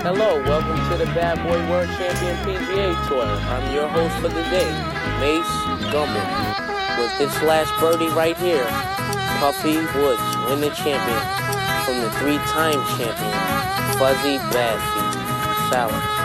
Hello, welcome to the Bad Boy World Champion PGA Tour. I'm your host for the day, Mace Gumbel. With this last birdie right here, Puffy Woods win the champion from the three-time champion, Fuzzy Badfeet Salas.